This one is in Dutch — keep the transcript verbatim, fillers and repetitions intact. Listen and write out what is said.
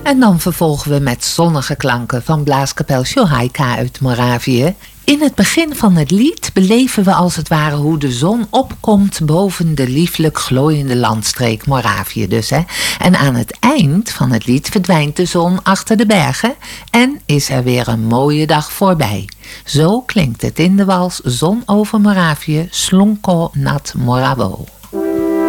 En dan vervolgen we met zonnige klanken van blaaskapel Sjohajka uit Moravië. In het begin van het lied beleven we als het ware hoe de zon opkomt boven de lieflijk glooiende landstreek Moravië dus. Hè. En aan het eind van het lied verdwijnt de zon achter de bergen en is er weer een mooie dag voorbij. Zo klinkt het in de wals Zon over Moravië, Slonko nad Moravo.